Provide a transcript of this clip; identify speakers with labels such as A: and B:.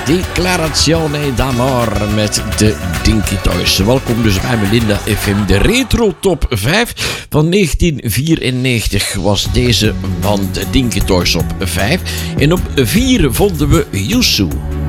A: Declarazione d'amore met de Dinky Toys. Welkom dus bij Melinda FM. De Retro Top 5 van 1994 was deze van de Dinky Toys op 5. En op 4 vonden we Youssou.